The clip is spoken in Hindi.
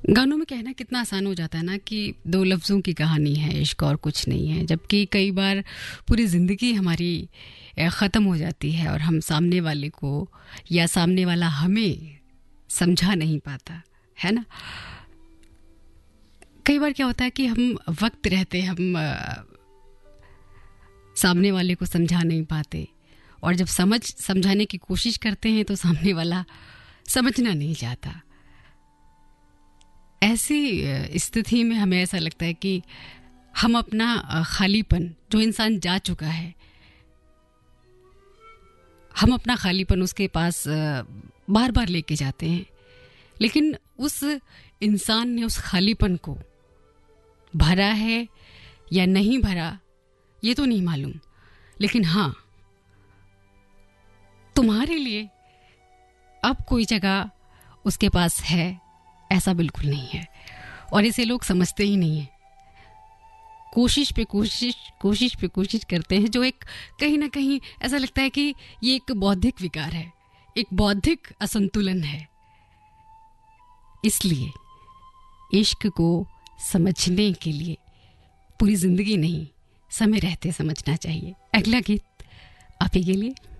गानों में कहना कितना आसान हो जाता है ना कि दो लफ्ज़ों की कहानी है इश्क और कुछ नहीं है, जबकि कई बार पूरी ज़िंदगी हमारी ख़त्म हो जाती है और हम सामने वाले को या सामने वाला हमें समझा नहीं पाता, है ना। कई बार क्या होता है कि हम वक्त रहते हम सामने वाले को समझा नहीं पाते, और जब समझाने की कोशिश करते हैं तो सामने वाला समझना नहीं चाहता। ऐसी स्थिति में हमें ऐसा लगता है कि हम अपना खालीपन, जो इंसान जा चुका है, हम अपना खालीपन उसके पास बार बार लेके जाते हैं, लेकिन उस इंसान ने उस खालीपन को भरा है या नहीं भरा ये तो नहीं मालूम, लेकिन हाँ, तुम्हारे लिए अब कोई जगह उसके पास है ऐसा बिल्कुल नहीं है, और इसे लोग समझते ही नहीं है। कोशिश पे कोशिश करते हैं, जो एक कहीं ना कहीं ऐसा लगता है कि ये एक बौद्धिक विकार है, एक बौद्धिक असंतुलन है। इसलिए इश्क को समझने के लिए पूरी जिंदगी नहीं, समय रहते समझना चाहिए। अगला गीत आप ही के लिए।